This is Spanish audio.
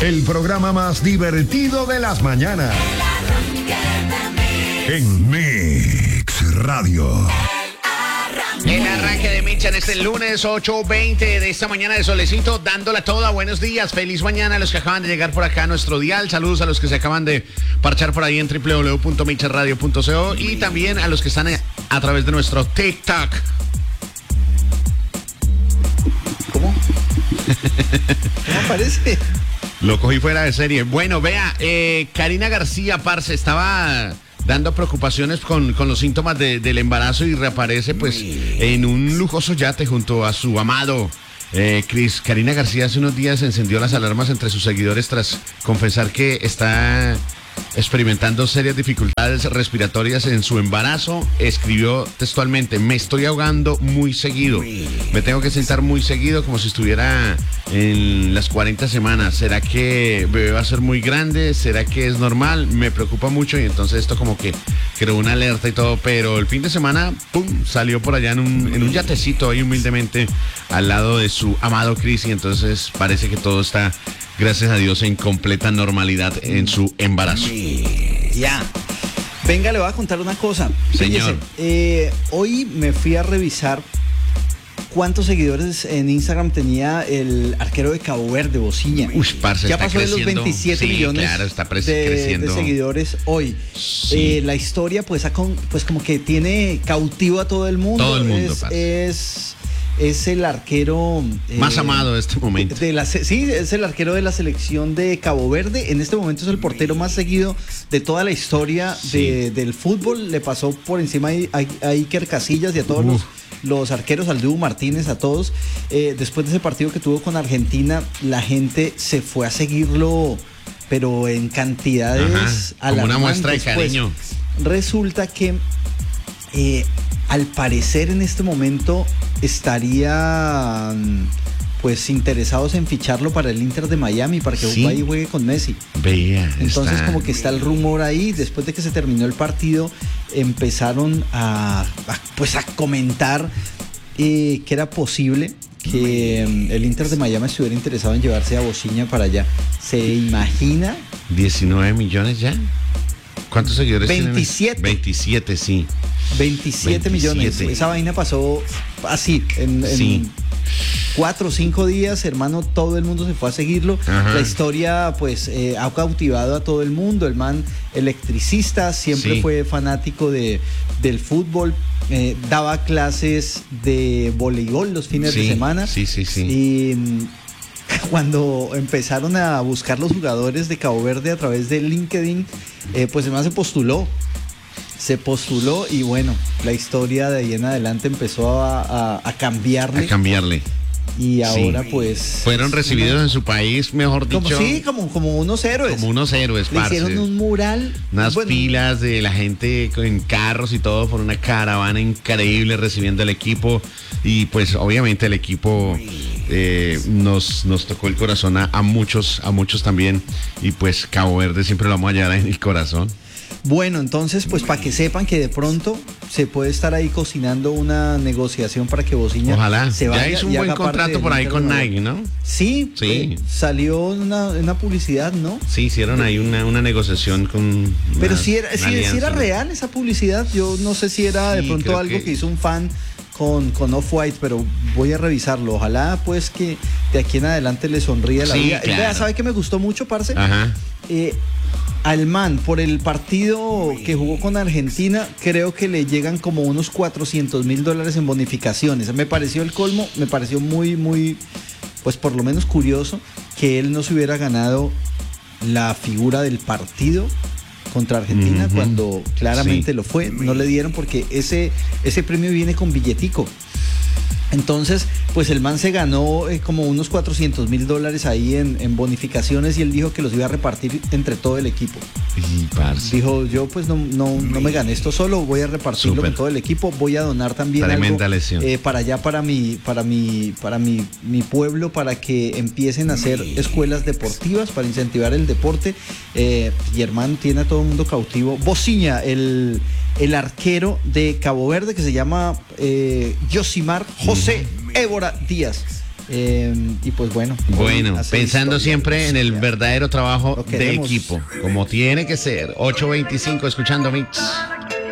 El programa más divertido de las mañanas. En Mix Radio. El arranque de Micha en este lunes 8:20 de esta mañana de solecito, dándola toda. Buenos días, feliz mañana a los que acaban de llegar por acá a nuestro dial. Saludos a los que se acaban de parchar por ahí en www.micharradio.co y también a los que están a través de nuestro TikTok. ¿Cómo? ¿Cómo aparece? Lo cogí fuera de serie. Bueno, vea, Karina García, parce, estaba dando preocupaciones con los síntomas del embarazo y reaparece pues en un lujoso yate junto a su amado Chris. Karina García hace unos días encendió las alarmas entre sus seguidores tras confesar que está experimentando serias dificultades respiratorias en su embarazo. Escribió textualmente: me estoy ahogando muy seguido, me tengo que sentar muy seguido como si estuviera en las 40 semanas. ¿Será que bebé va a ser muy grande? ¿Será que es normal? Me preocupa mucho. Y entonces esto como que creó una alerta y todo, pero el fin de semana, pum, salió por allá en un yatecito ahí humildemente al lado de su amado Chris, y entonces parece que todo está, gracias a Dios, en completa normalidad en su embarazo. Ya. Venga, le voy a contar una cosa. Señor. Fíjese, hoy me fui a revisar cuántos seguidores en Instagram tenía el arquero de Cabo Verde, Bociña. Uy, parce, ya está pasó creciendo. de los 27 sí, millones claro, está creciendo. de seguidores hoy. Sí. La historia pues como que tiene cautivo a todo el mundo. Todo el mundo, es el arquero más amado de este momento. Sí, es el arquero de la selección de Cabo Verde. En este momento es el portero más seguido de toda la historia del fútbol. Le pasó por encima a Iker Casillas y a todos los arqueros, al Dibu Martínez, a todos. Después de ese partido que tuvo con Argentina, la gente se fue a seguirlo, pero en cantidades alarmantes. Como una muestra de cariño. Pues, resulta que al parecer en este momento estarían pues interesados en ficharlo para el Inter de Miami, para que vaya y juegue con Messi. Vea, entonces como que está el rumor ahí. Después de que se terminó el partido, empezaron a comentar que era posible que el Inter de Miami estuviera interesado en llevarse a Bociña para allá. ¿Se imagina? 19 millones ya. ¿Cuántos seguidores 27. tienen? 27, sí. 27 millones. Esa vaina pasó así, en 4 o 5 días, hermano, todo el mundo se fue a seguirlo. Ajá. La historia pues ha cautivado a todo el mundo. El man electricista, siempre fue fanático del fútbol, daba clases de voleibol los fines de semana. Sí. Y cuando empezaron a buscar los jugadores de Cabo Verde a través de LinkedIn, pues el man se postuló y bueno, la historia de ahí en adelante empezó a cambiarle. A cambiarle. Y ahora pues... Fueron recibidos en su país, mejor dicho. Como unos héroes. Como unos héroes, parce. Le hicieron un mural. Unas pilas de la gente en carros y todo, por una caravana increíble recibiendo el equipo. Y pues obviamente el equipo nos tocó el corazón a muchos también. Y pues Cabo Verde siempre lo vamos a llevar en el corazón. Bueno, entonces, pues para que sepan que de pronto se puede estar ahí cocinando una negociación para que Bociña se vaya. Ya hizo un buen contrato por ahí con Nike, ¿no? Sí. Salió una publicidad, ¿no? Sí, hicieron ahí una negociación con... Pero si era real esa publicidad. Yo no sé si era de pronto algo que hizo un fan con Off-White, pero voy a revisarlo. Ojalá pues que de aquí en adelante le sonríe la vida. Claro. ¿Sabe qué me gustó mucho, parce? Ajá. Al man, por el partido que jugó con Argentina, creo que le llegan como unos $400,000 en bonificaciones. Me pareció el colmo, me pareció muy, pues por lo menos curioso que él no se hubiera ganado la figura del partido contra Argentina, cuando claramente lo fue. No le dieron porque ese premio viene con billetico. Entonces, pues el man se ganó como unos $400,000 ahí en bonificaciones, y él dijo que los iba a repartir entre todo el equipo. Dijo, yo pues no me gané esto solo, voy a repartirlo con todo el equipo, voy a donar también tremenda algo lesión. Para allá, para mi pueblo, para que empiecen a hacer escuelas deportivas para incentivar el deporte. Y hermano, tiene a todo el mundo cautivo. Bociña, el arquero de Cabo Verde, que se llama Yosimar José Évora Díaz. Y pues bueno. Bueno, hacer pensando historia. siempre en el Ya. verdadero trabajo Lo de queremos. equipo, como tiene que ser. 8:25 escuchando Mix.